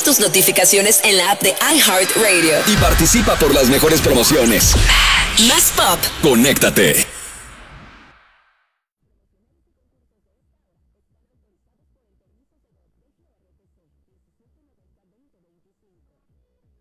tus notificaciones en la app de iHeartRadio. Y participa por las mejores promociones. Más pop. Conéctate.